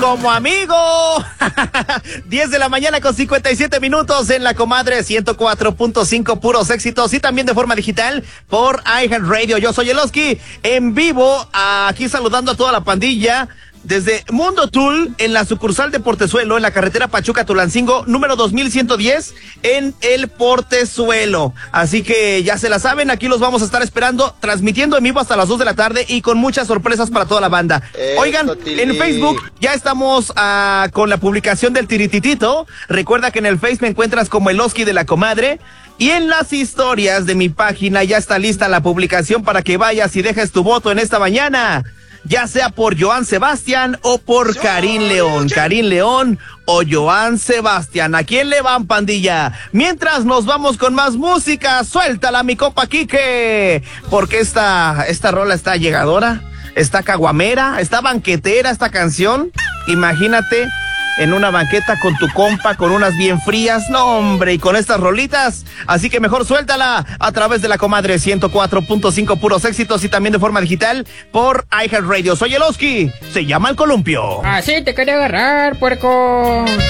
como amigo. 10 de la mañana con 57 minutos en La Comadre 104.5, puros éxitos y también de forma digital por iHeartRadio. Yo soy Eloski, en vivo, aquí saludando a toda la pandilla desde Mundo Tool, en la sucursal de Portezuelo, en la carretera Pachuca-Tulancingo, número 2110, en el Portezuelo. Así que ya se la saben, aquí los vamos a estar esperando, transmitiendo en vivo hasta las 2 de la tarde y con muchas sorpresas para toda la banda. Oigan, en Facebook ya estamos con la publicación del Tirititito. Recuerda que en el Face me encuentras como Eloski de La Comadre. Y en las historias de mi página ya está lista la publicación para que vayas y dejes tu voto en esta mañana, ya sea por Joan Sebastián o por Karim León. Karim León o Joan Sebastián. ¿A quién le van, pandilla? Mientras nos vamos con más música, suéltala, mi compa Quique, porque esta rola está llegadora, está caguamera, está banquetera esta canción. Imagínate en una banqueta con tu compa, con unas bien frías, no hombre, y con estas rolitas, así que mejor suéltala a través de La Comadre 104.5, puros éxitos y también de forma digital por iHeartRadio. Soy Eloski, se llama El Columpio. Así te quería agarrar, puerco.